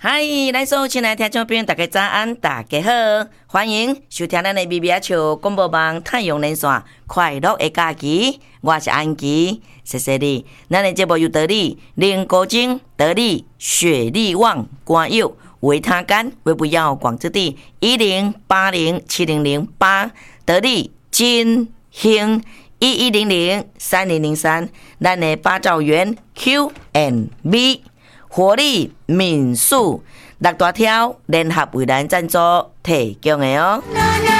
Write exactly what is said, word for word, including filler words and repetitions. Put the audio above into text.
嗨，咱所有亲爱的听众朋友，大家早安，大家好，欢迎收听咱的咪咪啊笑广播网太阳连线，快乐的假期，我是安琪，谢谢你。咱的节目有道理，林国精、得力、雪力旺、关友、维他干、微不要广之地一零八零七零零八，得力金兴一一零零三零零三，咱的八兆元 Q and B。活力民宿六大条联合为咱赞助提供的哦。